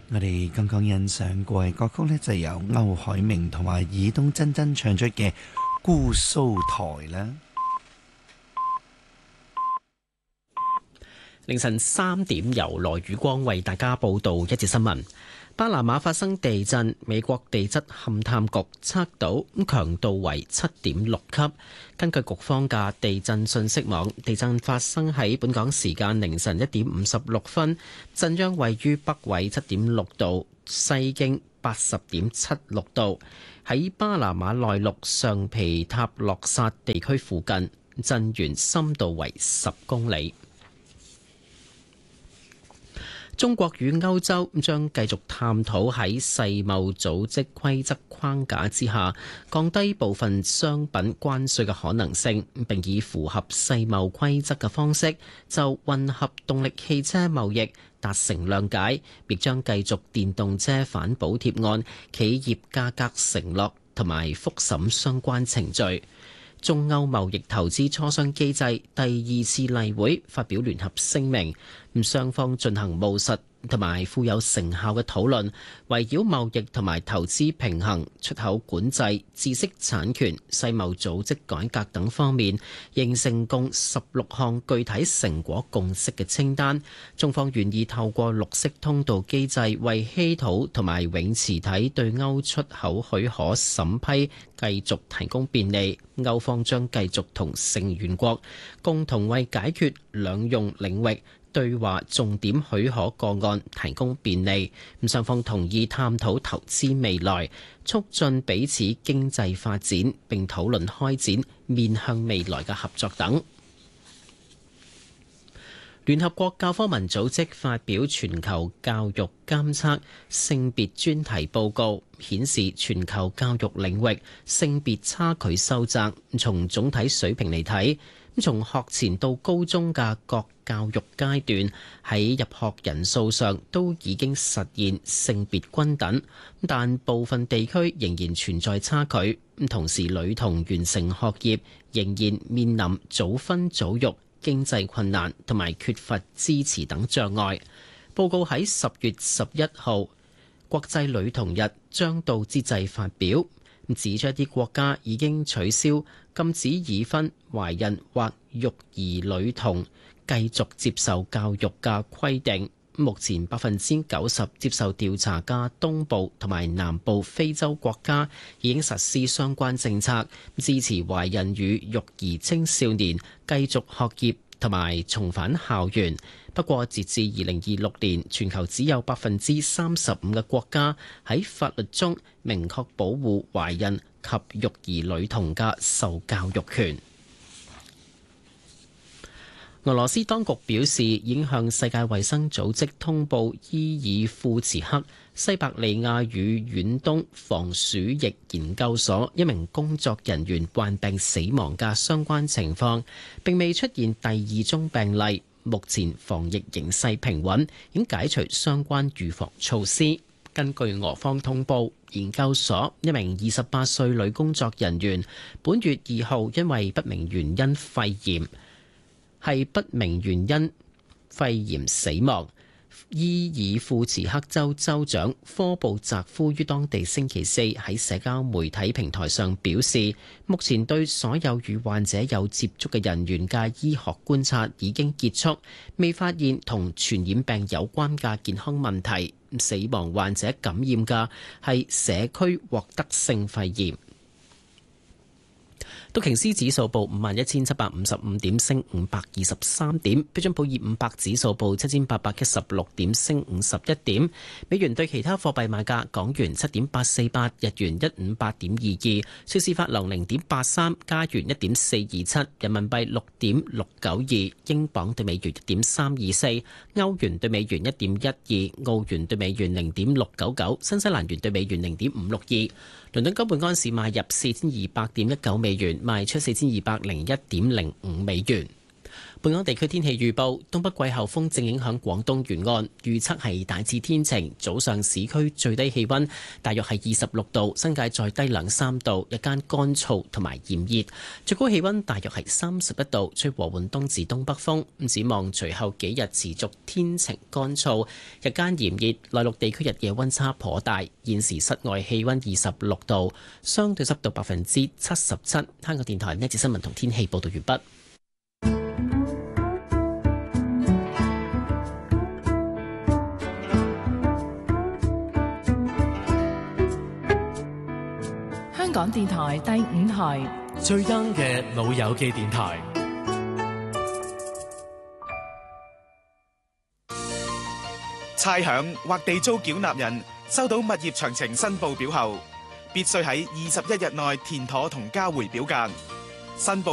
我哋剛剛欣賞過嘅歌曲呢，就由歐海明同埋爾冬珍珍唱出嘅《姑蘇台》啦。 凌晨3點，由羅宇光為大家報道一節新聞。巴拿馬發生地震，美國地質勘探局測到強度為7.6級。根據局方嘅地震信息網，地震發生喺本港時間凌晨1點56分，震央位於北緯7.6度、西經80.76度，喺巴拿馬內陸上皮塔洛薩地區附近，震源深度為10公里。中國與歐洲將繼續探討喺世貿組織規則框架之下降低部分商品關稅嘅可能性，並以符合世貿規則嘅方式就混合動力汽車貿易達成諒解，亦將繼續電動車反補貼案企業價格承諾同埋復審相關程序。中歐貿易投資磋商機制第2次例會發表聯合聲明，雙方進行務實同埋富有成效嘅討論，圍繞貿易同埋投資平衡、出口管制、知識產權、世貿組織改革等方面，形成共16項具體成果共識嘅清單。中方願意透過綠色通道機制，為稀土同埋永磁體對歐出口許可審批繼續提供便利。歐方將繼續同成員國共同為解決兩用領域對華重點許可個案提供便利。雙方同意探討投資未來，促進彼此經濟發展，並討論開展面向未來嘅合作等。聯合國教科文組織發表全球教育監測性別專題報告，顯示全球教育領域性別差距收窄。從總體水平嚟睇，從學前到高中嘅各教育階段喺入學人數上都已經實現性別均等，但部分地區仍然存在差距。同時，女童完成學業仍然面臨早婚早育、經濟困難同埋缺乏支持等障礙。報告喺10月11號國際女童日將到之際發表，指出一啲國家已經取消禁止已婚、懷孕或育兒女童繼續接受教育嘅規定。目前90%接受調查嘅東部同埋南部非洲國家已經實施相關政策，支持懷孕與育兒青少年繼續學業同埋重返校園。不過，截至2026年，全球只有35%嘅國家喺法律中明確保護懷孕及育兒女童嘅受教育權。俄羅斯當局表示，已經向世界衛生組織通報伊爾庫茨克西伯利亞與遠東防鼠疫研究所一名工作人員患病死亡嘅相關情況，並未出現第2宗病例。目前防疫形勢平穩，已經解除相關預防措施。根據俄方通報，研究所一名28歲女工作人員本月2號因為不明原因肺炎死亡。伊爾庫茨克州州長科布澤夫於當地星期4喺社交媒體平台上表示，目前對所有與患者有接觸嘅人員嘅醫學觀察已經結束，未發現同傳染病有關嘅健康問題。死亡患者感染嘅係社區獲得性肺炎。道瓊斯指數報51,755點，升523點；標準普爾500指數報7,816點，升51點。美元對其他貨幣買價：港元7.848，日元158.22，瑞士法郎0.83，加元1.427，人民幣6.692，英鎊對美元1.324，歐元對美元1.12，澳元對美元0.699，新西蘭元對美元0.562。倫敦金本安士賣入4200.19美元，賣出4201.05美元。 本港地區天氣預報：東北季候風正影響廣東沿岸，預測係大致天晴。早上市區最低氣溫大約係26度，新界再低2-3度。日間乾燥同埋炎熱，最高氣溫大約係31度，吹和緩東至東北風。展望隨後幾日持續天晴乾燥，日間炎熱，內陸地區日夜溫差頗大。現時室外氣溫26度，相對濕度77%。香港電台呢節新聞同天氣報道完畢。 香港電台第5台最 young 嘅老友記電台。 差餉或地租繳納人收到物業詳情申報表後，必須喺21日內填妥同交回表格。申報